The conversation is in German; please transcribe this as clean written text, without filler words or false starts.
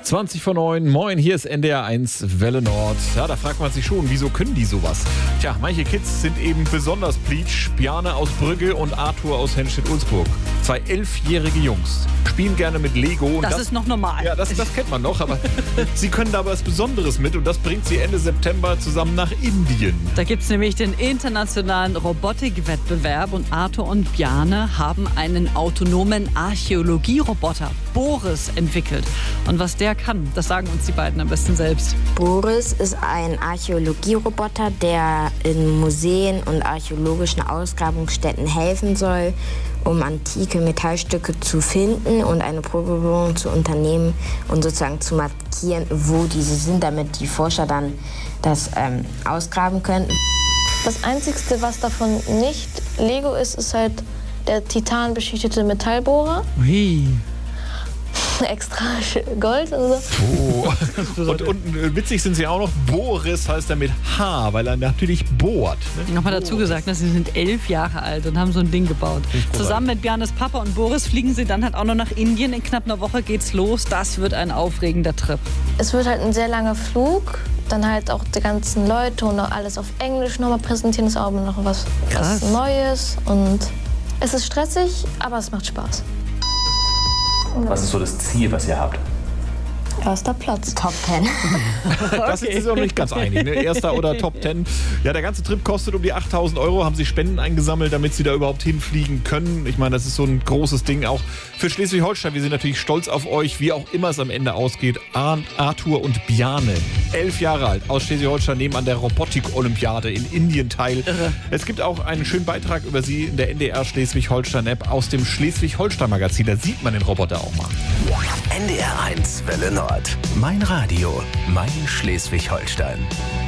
20:09, moin, hier ist NDR 1 Welle Nord. Ja, da fragt man sich schon, wieso können die sowas? Tja, manche Kids sind eben besonders pleatsch. Bjarne aus Brügge und Arthur aus Henstedt-Ulzburg. 2 11-jährige Jungs. Spielen gerne mit Lego. Und das ist noch normal. Ja, das kennt man noch, aber sie können da was Besonderes mit und das bringt sie Ende September zusammen nach Indien. Da gibt es nämlich den internationalen Robotikwettbewerb und Arthur und Bjarne haben einen autonomen Archäologieroboter, Boris, entwickelt. Und was der kann, das sagen uns die beiden am besten selbst. Boris ist ein Archäologieroboter, der in Museen und archäologischen Ausgrabungsstätten helfen soll, um antike Metallstücke zu finden und eine Probebohrung zu unternehmen und sozusagen zu markieren, wo diese sind, damit die Forscher dann das ausgraben können. Das Einzige, was davon nicht Lego ist, ist halt der titanbeschichtete Metallbohrer. Ui. Extra Gold und so. Oh. Und witzig sind sie auch noch. Boris heißt er mit H, weil er natürlich bohrt. Ne? Nochmal dazu gesagt, sie sind 11 Jahre alt und haben so ein Ding gebaut. Zusammen mit Bjarnes Papa und Boris fliegen sie dann halt auch noch nach Indien. In knapp einer Woche geht's los. Das wird ein aufregender Trip. Es wird halt ein sehr langer Flug. Dann halt auch die ganzen Leute und auch alles auf Englisch nochmal präsentieren. Das ist auch noch was Neues. Und es ist stressig, aber es macht Spaß. Was ist so das Ziel, was ihr habt? Erster Platz. Top 10. Das sind sie noch nicht ganz einig, ne? Erster oder Top 10. Ja, der ganze Trip kostet um die 8.000 €. Haben sie Spenden eingesammelt, damit sie da überhaupt hinfliegen können. Ich meine, das ist so ein großes Ding auch für Schleswig-Holstein. Wir sind natürlich stolz auf euch, wie auch immer es am Ende ausgeht. Arthur und Bjarne, 11 Jahre alt, aus Schleswig-Holstein, nehmen an der Robotik-Olympiade in Indien teil. Es gibt auch einen schönen Beitrag über sie in der NDR Schleswig-Holstein-App aus dem Schleswig-Holstein-Magazin. Da sieht man den Roboter auch mal. NDR 1 Welle Nord. Mein Radio, mein Schleswig-Holstein.